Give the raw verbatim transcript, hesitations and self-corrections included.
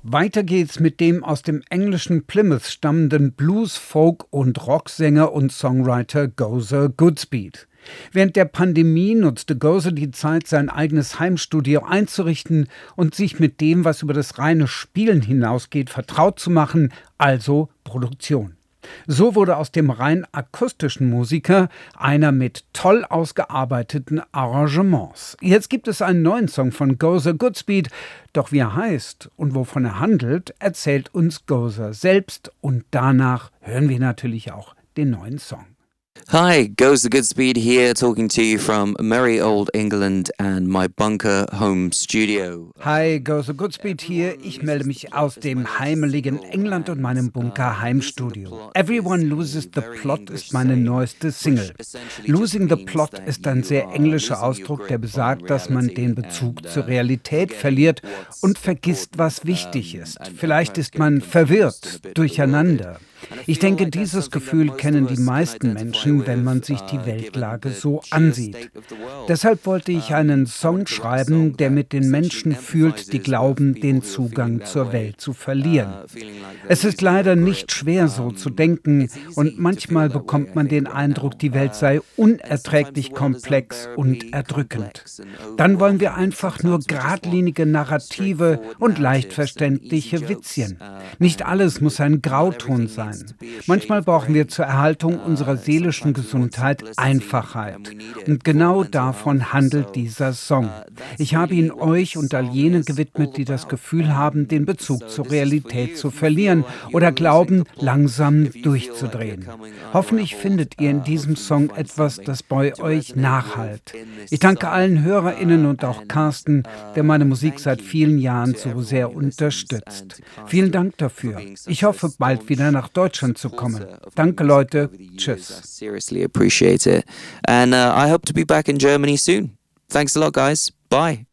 Weiter geht's mit dem aus dem englischen Plymouth stammenden Blues-, Folk- und Rocksänger und Songwriter Gozer Goodspeed. Während der Pandemie nutzte Gozer die Zeit, sein eigenes Heimstudio einzurichten und sich mit dem, was über das reine Spielen hinausgeht, vertraut zu machen, also Produktion. So wurde aus dem rein akustischen Musiker einer mit toll ausgearbeiteten Arrangements. Jetzt gibt es einen neuen Song von Gozer Goodspeed, doch wie er heißt und wovon er handelt, erzählt uns Gozer selbst und danach hören wir natürlich auch den neuen Song. Hi, Gozer Goodspeed here, talking to you from merry old England and my bunker home studio. Hi, Gozer Goodspeed hier. Ich melde mich aus dem heimeligen England und meinem Bunker Heimstudio. Everyone Loses the Plot ist meine neueste Single. Losing the Plot ist ein sehr englischer Ausdruck, der besagt, dass man den Bezug zur Realität verliert und vergisst, was wichtig ist. Vielleicht ist man verwirrt, durcheinander. Ich denke, dieses Gefühl kennen die meisten Menschen, wenn man sich die Weltlage so ansieht. Deshalb wollte ich einen Song schreiben, der mit den Menschen fühlt, die glauben, den Zugang zur Welt zu verlieren. Es ist leider nicht schwer, so zu denken, und manchmal bekommt man den Eindruck, die Welt sei unerträglich komplex und erdrückend. Dann wollen wir einfach nur geradlinige Narrative und leicht verständliche Witzchen. Nicht alles muss ein Grauton sein. Manchmal brauchen wir zur Erhaltung unserer seelischen Gesundheit Einfachheit. Und genau davon handelt dieser Song. Ich habe ihn euch und all jenen gewidmet, die das Gefühl haben, den Bezug zur Realität zu verlieren oder glauben, langsam durchzudrehen. Hoffentlich findet ihr in diesem Song etwas, das bei euch nachhallt. Ich danke allen HörerInnen und auch Carsten, der meine Musik seit vielen Jahren so sehr unterstützt. Vielen Dank dafür. Ich hoffe, bald wieder nach Deutschland zu kommen. Danke, Leute. Tschüss. Seriously appreciate it. And uh, I hope to be back in Germany soon. Thanks a lot, guys. Bye.